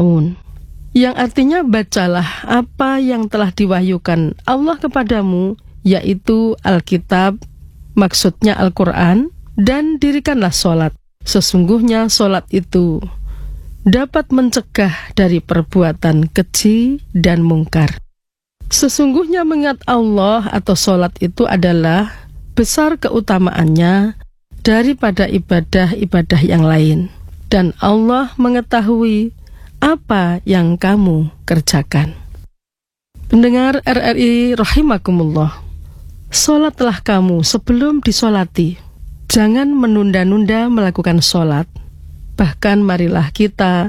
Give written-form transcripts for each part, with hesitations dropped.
yasma'un. Yang artinya bacalah apa yang telah diwahyukan Allah kepadamu, yaitu Alkitab, maksudnya Al-Quran, dan dirikanlah sholat. Sesungguhnya sholat itu dapat mencegah dari perbuatan keji dan mungkar. Sesungguhnya mengingat Allah atau sholat itu adalah besar keutamaannya daripada ibadah-ibadah yang lain. Dan Allah mengetahui apa yang kamu kerjakan. Pendengar RRI rahimakumullah, sholatlah kamu sebelum disolati. Jangan menunda-nunda melakukan sholat. Bahkan marilah kita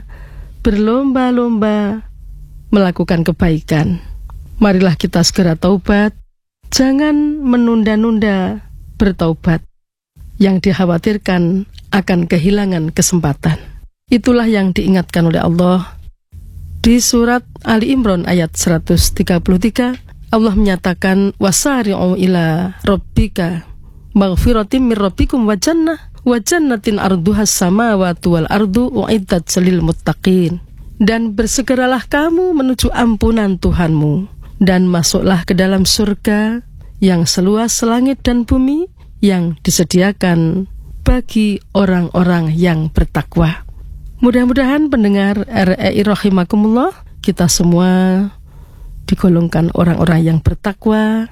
berlomba-lomba melakukan kebaikan. Marilah kita segera taubat. Jangan menunda-nunda bertaubat. Yang dikhawatirkan akan kehilangan kesempatan. Itulah yang diingatkan oleh Allah di surat Ali Imran ayat 133. Allah menyatakan, wasari'u ila rabbika maghfiratin min rabbikum wa jannatin arduhas samawati wal ardu uiddat lil muttaqin. Dan bersegeralah kamu menuju ampunan Tuhanmu, dan masuklah ke dalam surga yang seluas langit dan bumi, yang disediakan bagi orang-orang yang bertakwa. Mudah-mudahan pendengar RRI rahimakumullah, kita semua digolongkan orang-orang yang bertakwa.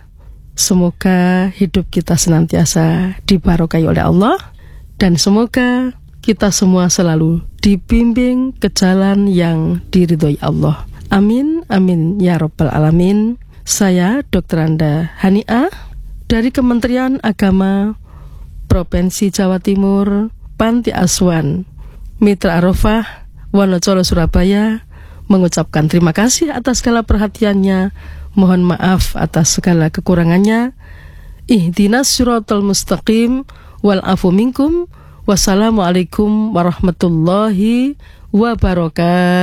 Semoga hidup kita senantiasa dibarokai oleh Allah, dan semoga kita semua selalu dibimbing ke jalan yang diridhoi Allah. Amin, amin ya rabbal alamin. Saya Dr. Anda Hani'ah dari Kementerian Agama Provinsi Jawa Timur, Panti Asuhan Mitra Arafah, Wonocolo, Surabaya, mengucapkan terima kasih atas segala perhatiannya. Mohon maaf atas segala kekurangannya. Ihdinas siratal mustaqim wal afu minkum. Wassalamualaikum warahmatullahi wabarakatuh.